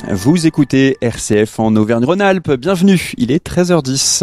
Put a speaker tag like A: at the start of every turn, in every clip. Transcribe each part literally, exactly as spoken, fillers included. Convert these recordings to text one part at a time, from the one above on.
A: Vous écoutez R C F en Auvergne-Rhône-Alpes. Bienvenue, il est treize heures dix.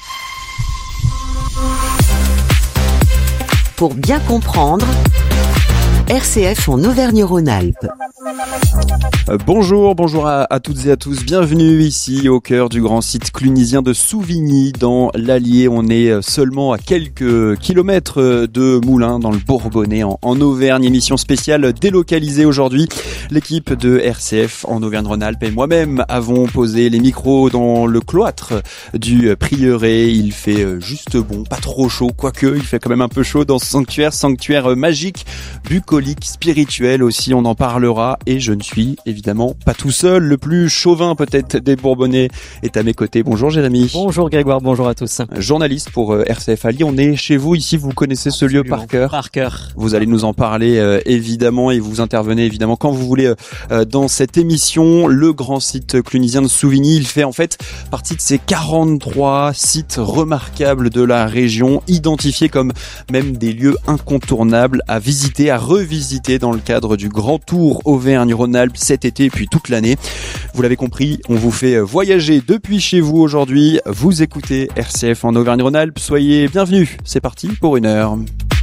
B: Pour bien comprendre, R C F en Auvergne-Rhône-Alpes.
A: Euh, bonjour, bonjour à, à toutes et à tous. Bienvenue ici au cœur du grand site clunisien de Souvigny dans l'Allier. On est seulement à quelques kilomètres de Moulins dans le Bourbonnais en, en Auvergne. Émission spéciale délocalisée aujourd'hui. L'équipe de R C F en Auvergne-Rhône-Alpes et moi-même avons posé les micros dans le cloître du prieuré. Il fait juste bon, pas trop chaud, quoique il fait quand même un peu chaud dans ce sanctuaire, sanctuaire magique, bucolique, spirituel aussi, on en parlera. Et je ne suis évidemment pas tout seul. Le plus chauvin peut-être des Bourbonnais est à mes côtés. Bonjour Jérémy.
C: Bonjour Grégoire, bonjour à tous.
A: Journaliste pour R C F Allier. On est chez vous ici, vous connaissez ce
C: Absolument.
A: lieu par cœur.
C: Par cœur.
A: Vous allez nous en parler euh, évidemment et vous intervenez évidemment quand vous voulez euh, dans cette émission. Le grand site clunisien de Souvigny, il fait en fait partie de ces quarante-trois sites remarquables de la région, identifiés comme même des lieux incontournables à visiter, à revisiter dans le cadre du Grand Tour Auvergne-Rhône-Alpes cet été et puis toute l'année. Vous l'avez compris, on vous fait voyager depuis chez vous aujourd'hui. Vous écoutez R C F en Auvergne-Rhône-Alpes. Soyez bienvenus. C'est parti pour une heure.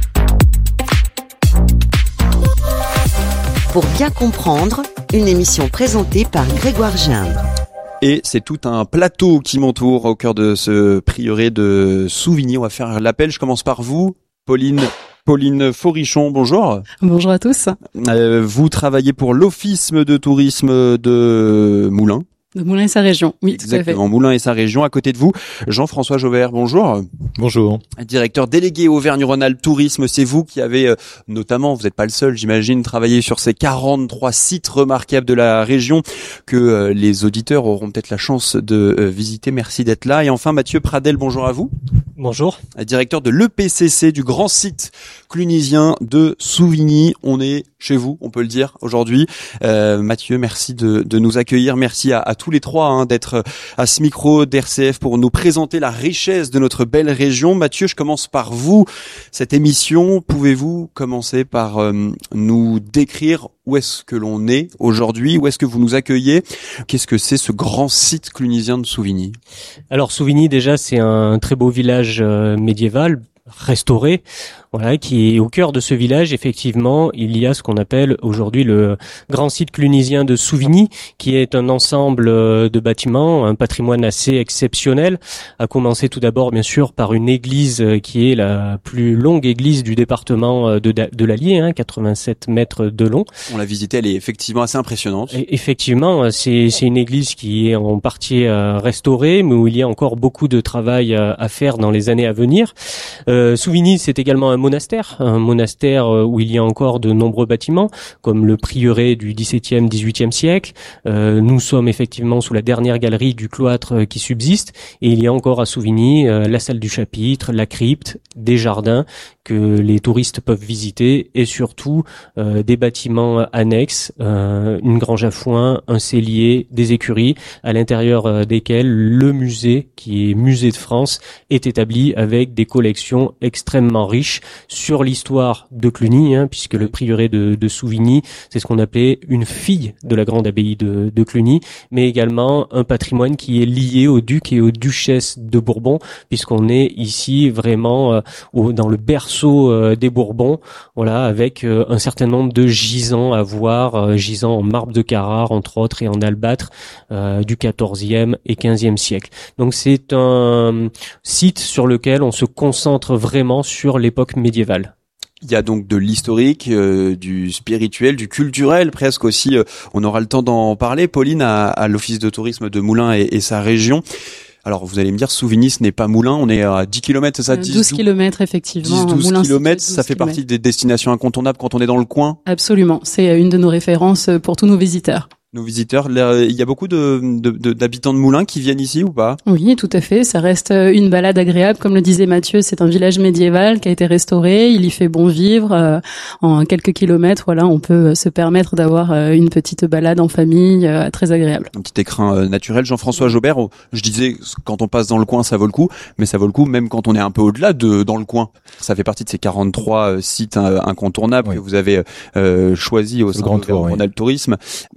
B: Pour bien comprendre, une émission présentée par Grégoire Gimbre.
A: Et c'est tout un plateau qui m'entoure au cœur de ce prieuré de Souvigny. On va faire l'appel. Je commence par vous, Pauline. Pauline Forichon, bonjour.
D: Bonjour à tous.
A: Euh, vous travaillez pour l'Office de tourisme de Moulins.
D: De Moulins et sa région, oui,
A: Exactement,
D: tout à fait.
A: Moulins et sa région. À côté de vous, Jean-François Jaubert, bonjour.
E: Bonjour.
A: Directeur délégué Auvergne-Rhône-Alpes Tourisme, c'est vous qui avez euh, notamment, vous n'êtes pas le seul, j'imagine, travaillé sur ces quarante-trois sites remarquables de la région que euh, les auditeurs auront peut-être la chance de euh, visiter. Merci d'être là. Et enfin, Mathieu Pradel, bonjour à vous.
C: Bonjour.
A: Directeur de l'E P C C du grand site clunisien de Souvigny. On est chez vous, on peut le dire aujourd'hui. Euh, Mathieu, merci de, de nous accueillir. Merci à, à tous les trois hein, d'être à ce micro d'R C F pour nous présenter la richesse de notre belle région. Mathieu, je commence par vous. Cette émission, pouvez-vous commencer par euh, nous décrire où est-ce que l'on est aujourd'hui? Où est-ce que vous nous accueillez? Qu'est-ce que c'est ce grand site clunisien de Souvigny?
C: Alors Souvigny, déjà, c'est un très beau village euh, médiéval, restauré. Voilà, qui est au cœur de ce village. Effectivement, il y a ce qu'on appelle aujourd'hui le grand site clunisien de Souvigny, qui est un ensemble de bâtiments, un patrimoine assez exceptionnel. À commencer tout d'abord, bien sûr, par une église qui est la plus longue église du département de, de l'Allier, hein, quatre-vingt-sept mètres de long.
A: On l'a visitée, elle est effectivement assez impressionnante.
C: Et effectivement, c'est, c'est une église qui est en partie euh, restaurée, mais où il y a encore beaucoup de travail à, à faire dans les années à venir. Euh, Souvigny, c'est également un monastère, un monastère où il y a encore de nombreux bâtiments, comme le prieuré du dix-septième, dix-huitième siècle. Euh, nous sommes effectivement sous la dernière galerie du cloître qui subsiste, et il y a encore à Souvigny euh, la salle du chapitre, la crypte, des jardins que les touristes peuvent visiter, et surtout euh, des bâtiments annexes, euh, une grange à foin, un cellier, des écuries, à l'intérieur euh, desquels le musée, qui est Musée de France, est établi avec des collections extrêmement riches sur l'histoire de Cluny, hein, puisque le prieuré de, de Souvigny, c'est ce qu'on appelait une fille de la grande abbaye de, de Cluny, mais également un patrimoine qui est lié aux ducs et aux duchesses de Bourbon, puisqu'on est ici vraiment euh, au, dans le berceau euh, des Bourbons, voilà, avec euh, un certain nombre de gisants à voir, euh, gisants en marbre de Carrare, entre autres, et en albâtre euh, du quatorzième et quinzième siècle. Donc c'est un site sur lequel on se concentre vraiment sur l'époque médiévale.
A: Il y a donc de l'historique, euh, du spirituel, du culturel presque aussi. Euh, on aura le temps d'en parler. Pauline, à, à l'Office de tourisme de Moulins et, et sa région. Alors vous allez me dire, Souvigny, ce n'est pas Moulins, on est à dix kilomètres, c'est ça?
D: dix, douze kilomètres effectivement.
A: dix douze kilomètres, ça fait
D: kilomètres.
A: partie des destinations incontournables quand on est dans le coin?
D: Absolument, c'est une de nos références pour tous nos visiteurs.
A: Nos visiteurs, là, il y a beaucoup de, de, de d'habitants de Moulins qui viennent ici ou pas?
D: Oui, tout à fait. Ça reste une balade agréable. Comme le disait Mathieu, c'est un village médiéval qui a été restauré. Il y fait bon vivre. Euh, en quelques kilomètres, voilà, on peut se permettre d'avoir euh, une petite balade en famille euh, très agréable.
A: Un petit écrin euh, naturel. Jean-François Jaubert, oh, je disais, quand on passe dans le coin, ça vaut le coup, mais ça vaut le coup même quand on est un peu au-delà de dans le coin. Ça fait partie de ces quarante-trois euh, sites euh, incontournables oui. que vous avez euh, choisis au sein de Rhône-Alpes Tourisme. Ça peut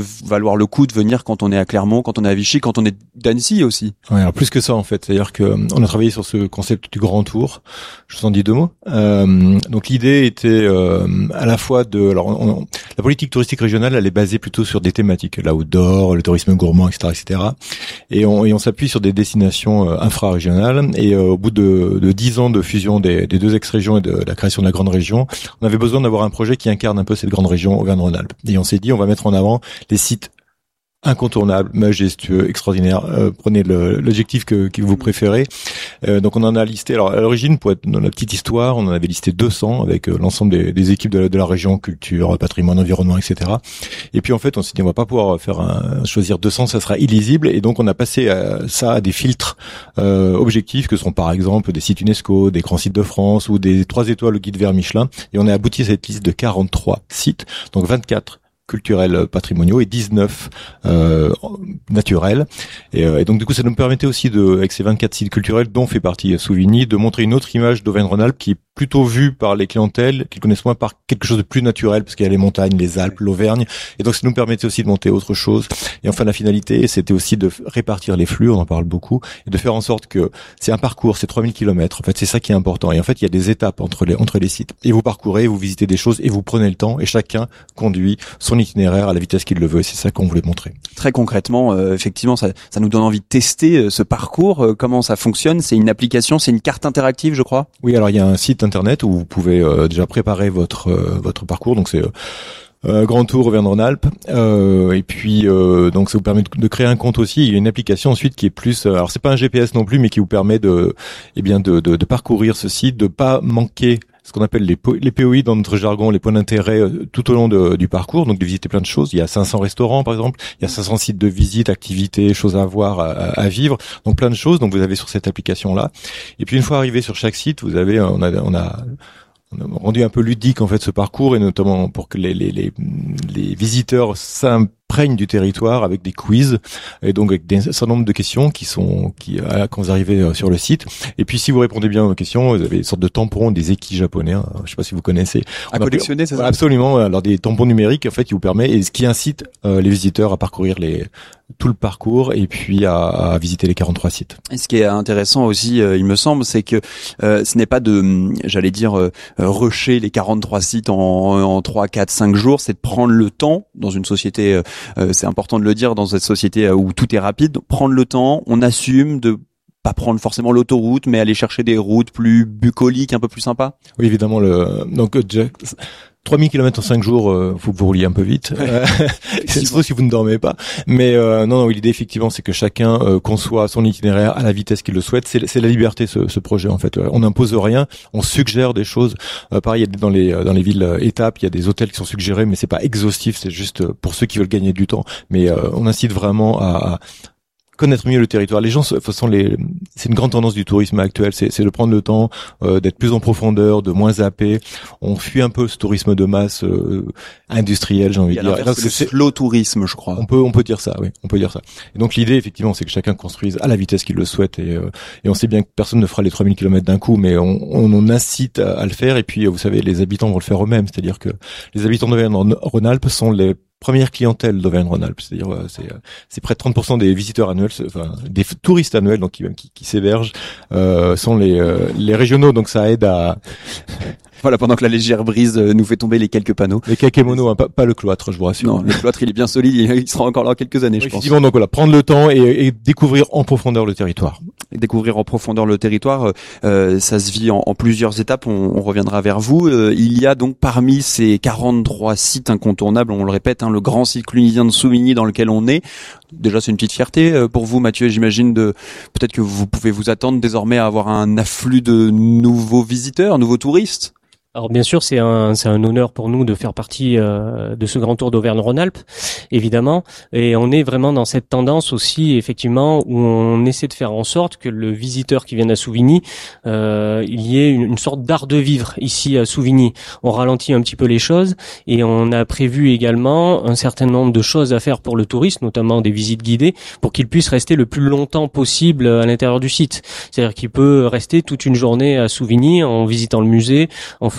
A: valoir le coup de venir quand on est à Clermont, quand on est à Vichy, quand on est d'Annecy aussi.
E: Ouais, alors plus que ça en fait, c'est-à-dire que on a travaillé sur ce concept du grand tour. Je vous en dis deux mots. Euh, donc l'idée était euh, à la fois de, alors on, on, la politique touristique régionale, elle est basée plutôt sur des thématiques, l'outdoor, le tourisme gourmand, et cetera, et cetera. Et on, et on s'appuie sur des destinations euh, infra-régionales. Et euh, au bout de, de dix ans de fusion des, des deux ex-régions et de la création de la grande région, on avait besoin d'avoir un projet qui incarne un peu cette grande région Auvergne-Rhône-Alpes. Et on s'est dit, on va mettre en avant les sites incontournable, majestueux, extraordinaire. Euh, prenez le, l'adjectif que, que vous préférez. Euh, donc on en a listé. Alors à l'origine, pour être dans la petite histoire, on en avait listé deux cents avec euh, l'ensemble des, des équipes de la, de la région, culture, patrimoine, environnement, et cetera. Et puis en fait, on s'est dit on va pas pouvoir faire un, choisir deux cents, ça sera illisible. Et donc on a passé à, ça à des filtres euh, objectifs que sont par exemple des sites UNESCO, des grands sites de France ou des trois étoiles au guide vert Michelin. Et on a abouti à cette liste de quarante-trois sites, donc vingt-quatre culturels patrimoniaux et dix-neuf euh, naturels. Et, euh, et donc du coup, ça nous permettait aussi, de, avec ces vingt-quatre sites culturels dont fait partie Souvigny, de montrer une autre image d'Auvergne-Rhône-Alpes qui est plutôt vue par les clientèles qui connaissent moins par quelque chose de plus naturel, parce qu'il y a les montagnes, les Alpes, l'Auvergne. Et donc ça nous permettait aussi de monter autre chose. Et enfin, la finalité, c'était aussi de répartir les flux, on en parle beaucoup, et de faire en sorte que c'est un parcours, c'est trois mille kilomètres. En fait, c'est ça qui est important. Et en fait, il y a des étapes entre les, entre les sites. Et vous parcourez, vous visitez des choses et vous prenez le temps, et chacun conduit son itinéraire à la vitesse qu'il le veut, et c'est ça qu'on voulait montrer.
A: Très concrètement, euh, effectivement, ça, ça nous donne envie de tester euh, ce parcours. Euh, comment ça fonctionne? C'est une application, c'est une carte interactive, je crois.
E: Oui, alors il y a un site internet où vous pouvez euh, déjà préparer votre euh, votre parcours. Donc c'est euh, euh, Grand Tour Auvergne-Rhône-Alpes. Euh, et puis euh, donc ça vous permet de, de créer un compte aussi. Il y a une application ensuite qui est plus, euh, alors c'est pas un G P S non plus, mais qui vous permet de, eh bien de, de, de parcourir ce site, de pas manquer ce qu'on appelle les, les P O I dans notre jargon, les points d'intérêt euh, tout au long de, du parcours, donc de visiter plein de choses. Il y a cinq cents restaurants par exemple, il y a cinq cents sites de visite, activités, choses à voir, à, à vivre, donc plein de choses. Donc vous avez sur cette application là. Et puis une fois arrivé sur chaque site, vous avez, on a, on a On a rendu un peu ludique en fait ce parcours, et notamment pour que les les les, les visiteurs s'imprègnent du territoire avec des quiz, et donc avec des, un certain nombre de questions qui sont qui euh, quand vous arrivez sur le site. Et puis si vous répondez bien aux questions, vous avez une sorte de tampons, des équis japonais, hein, je sais pas si vous connaissez.
A: À collectionner, c'est ça?
E: Absolument. Alors des tampons numériques en fait qui vous permet, et ce qui incite euh, les visiteurs à parcourir les tout le parcours et puis à, à visiter les quarante-trois sites.
A: Et ce qui est intéressant aussi, euh, il me semble, c'est que euh, ce n'est pas de, j'allais dire, euh, rusher les quarante-trois sites en, en trois, quatre, cinq jours, c'est de prendre le temps dans une société, euh, c'est important de le dire, dans cette société où tout est rapide, prendre le temps, on assume de pas prendre forcément l'autoroute, mais aller chercher des routes plus bucoliques, un peu plus sympas.
E: Oui, évidemment. Le donc trois mille kilomètres en cinq jours, euh, faut que vous rouliez un peu vite. Euh, c'est surtout si vous ne dormez pas. Mais euh, non, non, l'idée effectivement, c'est que chacun euh, conçoit son itinéraire à la vitesse qu'il le souhaite. C'est, c'est la liberté, ce, ce projet en fait. On n'impose rien, on suggère des choses. Euh, pareil, il y a dans les dans les villes euh, étapes, il y a des hôtels qui sont suggérés, mais c'est pas exhaustif. C'est juste pour ceux qui veulent gagner du temps. Mais euh, on incite vraiment à, à connaître mieux le territoire. Les gens, de toute façon, les, c'est une grande tendance du tourisme actuel, c'est, c'est de prendre le temps, euh, d'être plus en profondeur, de moins zapper. On fuit un peu ce tourisme de masse euh, industriel, j'ai envie de dire.
A: C'est, c'est le slow tourisme, je crois.
E: On peut, on peut dire ça, oui, on peut dire ça. Et donc l'idée, effectivement, c'est que chacun construise à la vitesse qu'il le souhaite, et, euh, et on sait bien que personne ne fera les trois mille kilomètres d'un coup, mais on, on, on incite à, à le faire. Et puis, vous savez, les habitants vont le faire eux-mêmes, c'est-à-dire que les habitants d'Auvergne-Rhône-Alpes sont les première clientèle d'Auvergne-Rhône-Alpes, c'est-à-dire euh, c'est c'est près de trente pour cent des visiteurs annuels, enfin des touristes annuels, donc qui qui, qui s'hébergent, euh, sont les euh, les régionaux, donc ça aide à
A: voilà, pendant que la légère brise nous fait tomber les quelques panneaux.
E: Les kakémonos, hein, pas, pas le cloître, je vous rassure.
A: Non, le cloître il est bien solide, il sera encore là quelques années, oui, je pense.
E: Effectivement, donc voilà, prendre le temps et, et découvrir en profondeur le territoire.
A: Et découvrir en profondeur le territoire, euh, ça se vit en, en plusieurs étapes. On, on reviendra vers vous. Euh, il y a donc parmi ces quarante-trois sites incontournables, on le répète, hein, le grand site clunisien de Souvigny dans lequel on est. Déjà, c'est une petite fierté euh, pour vous, Mathieu. J'imagine de peut-être que vous pouvez vous attendre désormais à avoir un afflux de nouveaux visiteurs, nouveaux touristes.
C: Alors bien sûr, c'est un c'est un honneur pour nous de faire partie euh, de ce grand tour d'Auvergne-Rhône-Alpes, évidemment, et on est vraiment dans cette tendance aussi, effectivement, où on essaie de faire en sorte que le visiteur qui vient à Souvigny, euh, il y ait une, une sorte d'art de vivre ici à Souvigny. On ralentit un petit peu les choses et on a prévu également un certain nombre de choses à faire pour le touriste, notamment des visites guidées, pour qu'il puisse rester le plus longtemps possible à l'intérieur du site. C'est-à-dire qu'il peut rester toute une journée à Souvigny en visitant le musée, en faisant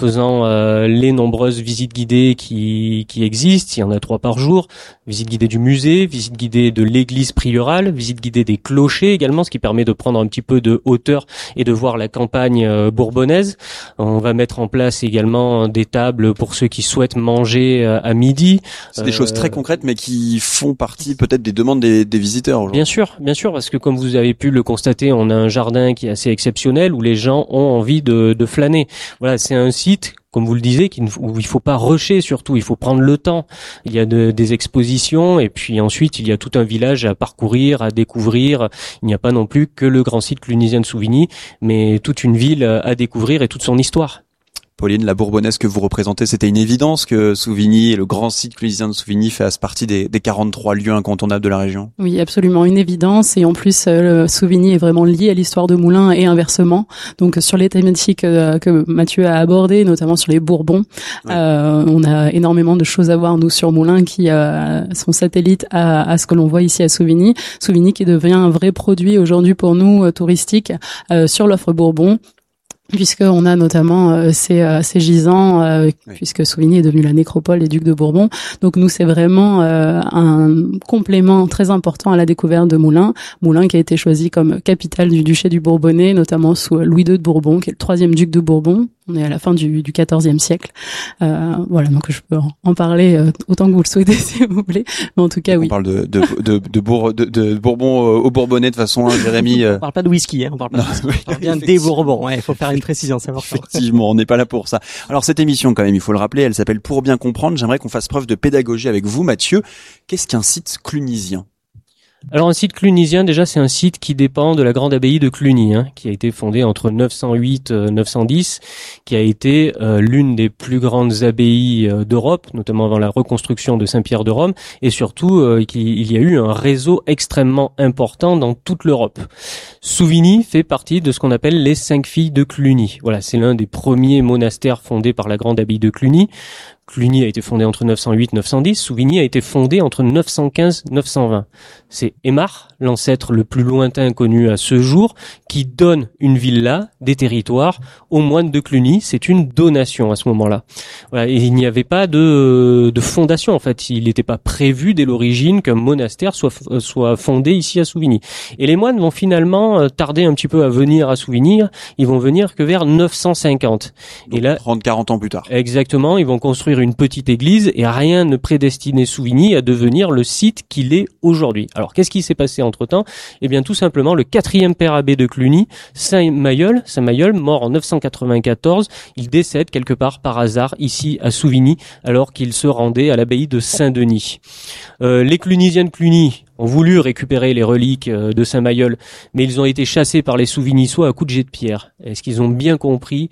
C: faisant euh, les nombreuses visites guidées qui qui existent. Il y en a trois par jour. Visite guidée du musée, visite guidée de l'église priorale, visite guidée des clochers également, ce qui permet de prendre un petit peu de hauteur et de voir la campagne euh, bourbonnaise. On va mettre en place également des tables pour ceux qui souhaitent manger euh, à midi.
A: C'est des euh, choses très concrètes, mais qui font partie peut-être des demandes des, des visiteurs aujourd'hui.
C: Bien sûr, bien sûr, parce que comme vous avez pu le constater, on a un jardin qui est assez exceptionnel où les gens ont envie de, de flâner. Voilà, c'est un site, comme vous le disiez, où il faut pas rusher surtout, il faut prendre le temps. Il y a de, des expositions et puis ensuite il y a tout un village à parcourir, à découvrir. Il n'y a pas non plus que le grand site clunisien de Souvigny, mais toute une ville à découvrir et toute son histoire.
A: Pauline, la Bourbonnaise que vous représentez, c'était une évidence que Souvigny et le grand site clunisien de Souvigny fassent partie des, des quarante-trois lieux incontournables de la région.
D: Oui, absolument, une évidence. Et en plus, euh, Souvigny est vraiment lié à l'histoire de Moulins et inversement. Donc, sur les thématiques euh, que Mathieu a abordées, notamment sur les Bourbons, oui. euh, on a énormément de choses à voir, nous, sur Moulins, qui euh, sont satellites à, à ce que l'on voit ici à Souvigny. Souvigny qui devient un vrai produit aujourd'hui pour nous, euh, touristique, euh, sur l'offre Bourbon. Puisqu'on a notamment euh, ces, euh, ces gisants, euh, oui. puisque Souvigny est devenu la nécropole des ducs de Bourbon. Donc nous, c'est vraiment euh, un complément très important à la découverte de Moulins. Moulins qui a été choisi comme capitale du duché du Bourbonnais, notamment sous Louis deux de Bourbon, qui est le troisième duc de Bourbon. On est à la fin du, du quatorzième siècle. Euh, voilà, donc je peux en parler euh, autant que vous le souhaitez, si vous voulez. Mais en tout cas, oui.
A: On parle de de de de, Bour, de, de Bourbon au Bourbonnais de façon, hein, Jérémy.
F: On parle pas de whisky, hein. On parle pas. Non, de whisky. On parle bien des Bourbons. Ouais, il faut faire une précision, c'est important.
A: Effectivement, on n'est pas là pour ça. Alors cette émission, quand même, il faut le rappeler, elle s'appelle Pour bien comprendre. J'aimerais qu'on fasse preuve de pédagogie avec vous, Mathieu. Qu'est-ce qu'un site clunisien ?
C: Alors un site clunisien, déjà, c'est un site qui dépend de la grande abbaye de Cluny, hein, qui a été fondée entre neuf cent huit et neuf cent dix, qui a été euh, l'une des plus grandes abbayes euh, d'Europe, notamment avant la reconstruction de Saint-Pierre de Rome, et surtout euh, qu'il y a eu un réseau extrêmement important dans toute l'Europe. Souvigny fait partie de ce qu'on appelle les cinq filles de Cluny. Voilà, c'est l'un des premiers monastères fondés par la grande abbaye de Cluny. Cluny a été fondé entre neuf cent huit et neuf cent dix, Souvigny a été fondé entre neuf cent quinze et neuf cent vingt. C'est Aymar, l'ancêtre le plus lointain connu à ce jour, qui donne une villa, des territoires, aux moines de Cluny. C'est une donation à ce moment-là. Voilà, et il n'y avait pas de, de fondation, en fait. Il n'était pas prévu dès l'origine qu'un monastère soit, soit fondé ici à Souvigny. Et les moines vont finalement tarder un petit peu à venir à Souvigny. Ils vont venir que vers neuf cent cinquante.
A: Donc
C: et là,
A: trente à quarante ans plus tard.
C: Exactement, ils vont construire une petite église et rien ne prédestinait Souvigny à devenir le site qu'il est aujourd'hui. Alors, qu'est-ce qui s'est passé entre-temps ? Eh bien, tout simplement, le quatrième père abbé de Cluny, Saint Mayol, Saint Mayol, mort en neuf cent quatre-vingt-quatorze, il décède quelque part par hasard ici à Souvigny, alors qu'il se rendait à l'abbaye de Saint-Denis. Euh, les Clunisiens de Cluny ont voulu récupérer les reliques de Saint-Mayol, mais ils ont été chassés par les Souvignissois à coups de jet de pierre. Est-ce qu'ils ont bien compris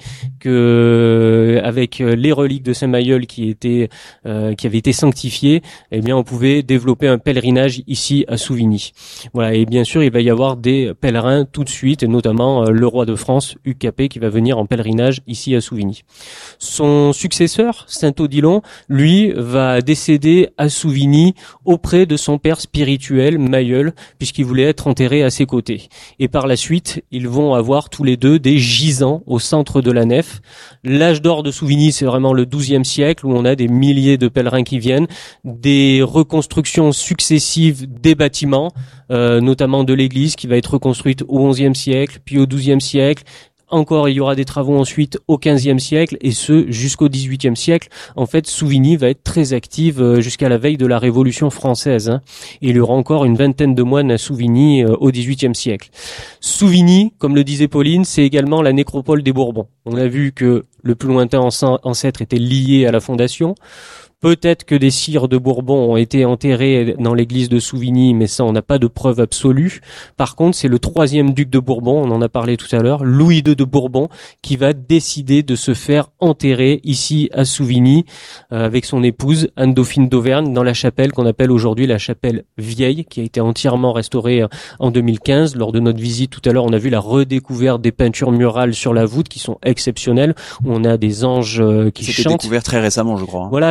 C: que, avec les reliques de Saint-Mayol qui étaient, euh, qui avaient été sanctifiées, eh bien, on pouvait développer un pèlerinage ici à Souvigny. Voilà. Et bien sûr, il va y avoir des pèlerins tout de suite, et notamment euh, le roi de France, Hugues Capet, qui va venir en pèlerinage ici à Souvigny. Son successeur, Saint-Odilon, lui, va décéder à Souvigny auprès de son père spirituel, Mayol, puisqu'il voulait être enterré à ses côtés. Et par la suite, ils vont avoir tous les deux des gisants au centre de la nef. L'âge d'or de Souvigny, c'est vraiment le douzième siècle, où on a des milliers de pèlerins qui viennent, des reconstructions successives des bâtiments, euh, notamment de l'église qui va être reconstruite au onzième siècle, puis au douzième siècle. Encore, il y aura des travaux ensuite au quinzième siècle et ce jusqu'au dix-huitième siècle. En fait, Souvigny va être très active jusqu'à la veille de la Révolution française. Hein. Et il y aura encore une vingtaine de moines à Souvigny au dix-huitième siècle. Souvigny, comme le disait Pauline, c'est également la nécropole des Bourbons. On a vu que le plus lointain ancêtre était lié à la fondation. Peut-être que des sires de Bourbon ont été enterrés dans l'église de Souvigny, mais ça, on n'a pas de preuve absolue. Par contre, c'est le troisième duc de Bourbon, on en a parlé tout à l'heure, Louis deux de Bourbon, qui va décider de se faire enterrer ici à Souvigny, euh, avec son épouse, Anne-Dauphine d'Auvergne, dans la chapelle qu'on appelle aujourd'hui la chapelle vieille, qui a été entièrement restaurée en deux mille quinze. Lors de notre visite tout à l'heure, on a vu la redécouverte des peintures murales sur la voûte, qui sont exceptionnelles, où on a des anges euh, qui
A: C'était
C: chantent.
A: découvert très récemment, je crois. Hein.
C: Voilà, ça a été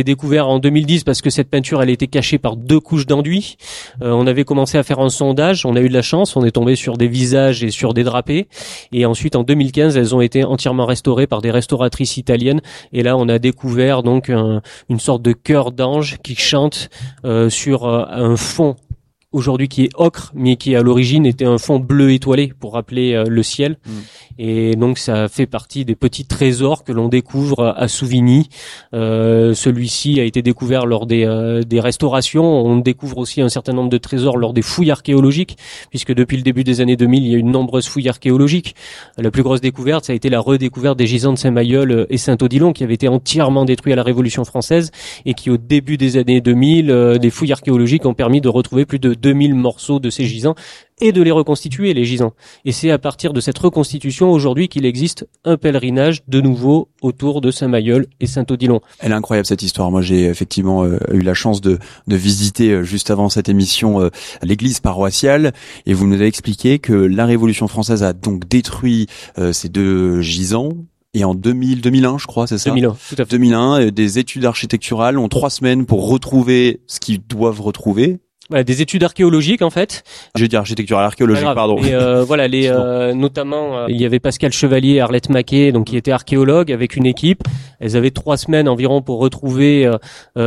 C: découvert en deux mille dix parce que cette peinture, elle était cachée par deux couches d'enduit. Euh, on avait commencé à faire un sondage, on a eu de la chance, on est tombé sur des visages et sur des drapés. Et ensuite, en deux mille quinze, elles ont été entièrement restaurées par des restauratrices italiennes. Et là, on a découvert donc un, une sorte de chœur d'ange qui chante euh, sur euh, un fond aujourd'hui qui est ocre, mais qui à l'origine était un fond bleu étoilé pour rappeler euh, le ciel. Mmh. Et donc ça fait partie des petits trésors que l'on découvre à Souvigny. Euh, celui-ci a été découvert lors des, euh, des restaurations. On découvre aussi un certain nombre de trésors lors des fouilles archéologiques, puisque depuis le début des années deux mille, il y a eu de nombreuses fouilles archéologiques. La plus grosse découverte, ça a été la redécouverte des gisants de Saint-Mayol et Saint-Odilon, qui avaient été entièrement détruits à la Révolution française, et qui au début des années deux mille, euh, des fouilles archéologiques ont permis de retrouver plus de deux mille morceaux de ces gisants et de les reconstituer, les gisants. Et c'est à partir de cette reconstitution aujourd'hui qu'il existe un pèlerinage de nouveau autour de Saint-Mayol et Saint-Odilon.
A: Elle est incroyable cette histoire. Moi, j'ai effectivement euh, eu la chance de, de visiter euh, juste avant cette émission euh, l'église paroissiale, et vous nous avez expliqué que la Révolution française a donc détruit euh, ces deux gisants. Et en deux mille, deux mille un, je crois, c'est ça?
C: deux mille un, tout à fait.
A: deux mille un, des études architecturales ont trois semaines pour retrouver ce qu'ils doivent retrouver.
C: Voilà, des études archéologiques en fait.
A: Je vais dire architecturale, archéologique, pardon.
C: Et euh, voilà, les euh, notamment euh, il y avait Pascal Chevalier et Arlette Maquet, donc qui étaient archéologues avec une équipe. Elles avaient trois semaines environ pour retrouver euh,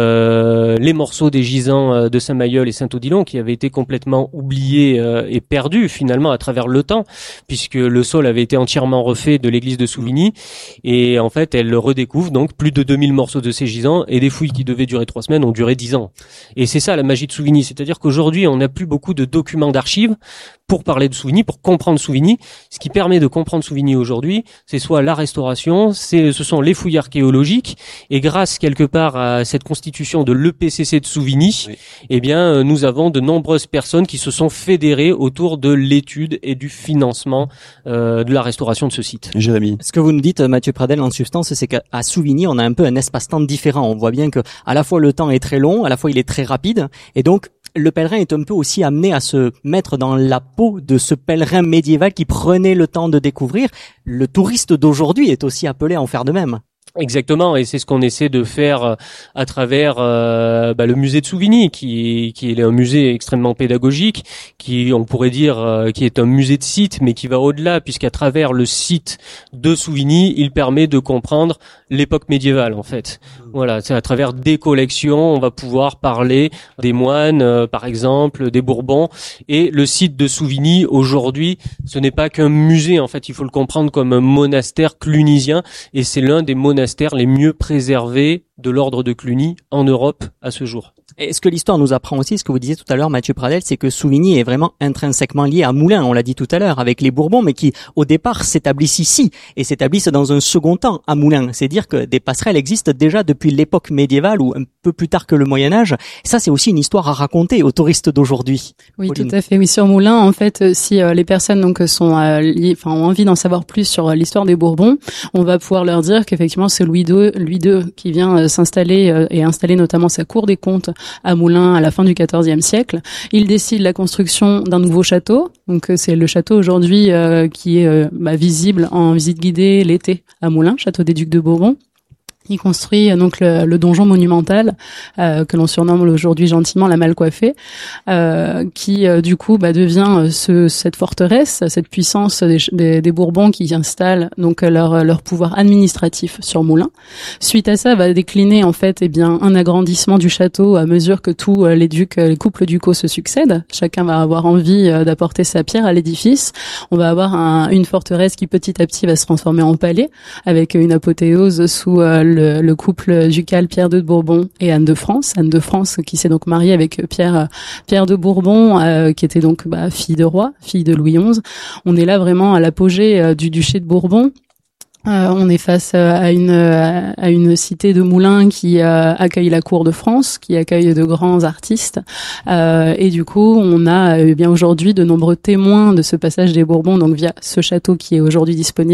C: euh, les morceaux des gisants euh, de Saint-Mayol et Saint-Odilon qui avaient été complètement oubliés euh, et perdus finalement à travers le temps, puisque le sol avait été entièrement refait de l'église de Souvigny. Et en fait, elles le redécouvrent, donc plus de deux mille morceaux de ces gisants, et des fouilles qui devaient durer trois semaines ont duré dix ans. Et c'est ça la magie de Souvigny, c'est-à-dire qu'aujourd'hui, on n'a plus beaucoup de documents d'archives pour parler de Souvigny, pour comprendre Souvigny. Ce qui permet de comprendre Souvigny aujourd'hui, c'est soit la restauration, c'est, ce sont les fouilles archéologiques, et grâce quelque part à cette constitution de l'E P C C de Souvigny, oui. eh bien, nous avons de nombreuses personnes qui se sont fédérées autour de l'étude et du financement euh, de la restauration de ce site.
A: Jérémy.
F: Ce que vous nous dites, Mathieu Pradel, en substance, c'est qu'à Souvigny, on a un peu un espace-temps différent. On voit bien que à la fois le temps est très long, à la fois il est très rapide, et donc le pèlerin est un peu aussi amené à se mettre dans la peau de ce pèlerin médiéval qui prenait le temps de découvrir. Le touriste d'aujourd'hui est aussi appelé à en faire de même.
C: Exactement, et c'est ce qu'on essaie de faire à travers euh, bah, le musée de Souvigny, qui, qui est un musée extrêmement pédagogique, qui on pourrait dire euh, qui est un musée de site, mais qui va au-delà, puisqu'à travers le site de Souvigny, il permet de comprendre l'époque médiévale en fait. Voilà, c'est à travers des collections, on va pouvoir parler des moines, euh, par exemple, des Bourbons, et le site de Souvigny aujourd'hui, ce n'est pas qu'un musée en fait, il faut le comprendre comme un monastère clunisien, et c'est l'un des monastères les mieux préservés de l'ordre de Cluny en Europe à ce jour.
F: Et ce que l'histoire nous apprend aussi, ce que vous disiez tout à l'heure, Mathieu Pradel, c'est que Souvigny est vraiment intrinsèquement lié à Moulins, on l'a dit tout à l'heure, avec les Bourbons, mais qui, au départ, s'établissent ici, et s'établissent dans un second temps à Moulins. C'est dire que des passerelles existent déjà depuis l'époque médiévale, ou un peu plus tard que le Moyen-Âge. Ça, c'est aussi une histoire à raconter aux touristes d'aujourd'hui.
D: Oui,
F: Pauline.
D: Tout à fait. Oui, sur Moulins, en fait, si euh, les personnes donc sont, euh, li- enfin, ont envie d'en savoir plus sur euh, l'histoire des Bourbons, on va pouvoir leur dire qu'effectivement, c'est Louis deux, Louis deux qui vient euh, s'installer euh, et installer notamment sa cour des comptes à Moulins à la fin du quatorzième siècle. Il décide la construction d'un nouveau château. Donc euh, c'est le château aujourd'hui euh, qui est euh, bah, visible en visite guidée l'été à Moulins, château des Ducs de Bourbon. Il construit euh, donc le, le donjon monumental euh, que l'on surnomme aujourd'hui gentiment la Malcoiffée, euh, qui euh, du coup bah, devient euh, ce, cette forteresse, cette puissance des, des, des Bourbons qui installent donc leur leur pouvoir administratif sur Moulins. Suite à ça, va décliner en fait eh bien un agrandissement du château à mesure que tous euh, les ducs, les couples ducaux se succèdent. Chacun va avoir envie euh, d'apporter sa pierre à l'édifice. On va avoir un, une forteresse qui petit à petit va se transformer en palais avec une apothéose sous euh, Le, le couple ducal Pierre deux de Bourbon et Anne de France. Anne de France qui s'est donc mariée avec Pierre Pierre de Bourbon, euh, qui était donc bah, fille de roi, fille de Louis onze. On est là vraiment à l'apogée euh, du duché de Bourbon. Euh, on est face à une à une cité de Moulins qui euh, accueille la cour de France, qui accueille de grands artistes, euh, et du coup on a eh bien aujourd'hui de nombreux témoins de ce passage des Bourbons, donc via ce château qui est aujourd'hui disponible